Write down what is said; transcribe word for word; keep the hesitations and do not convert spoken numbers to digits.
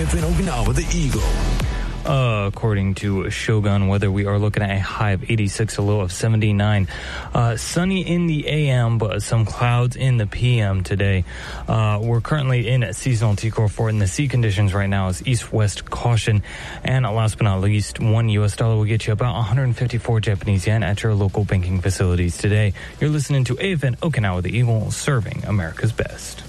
F N Okinawa, the Eagle. Uh, according to Shogun Weather, we are looking at a high of eighty-six, a low of seventy-nine. Uh, sunny in the A M, but some clouds in the P M today. Uh, we're currently in seasonal T core four, and the sea conditions right now is east-west caution. And last but not least, one U S dollar will get you about one hundred fifty-four Japanese yen at your local banking facilities today. You're listening to A F N Okinawa, the Eagle, serving America's best.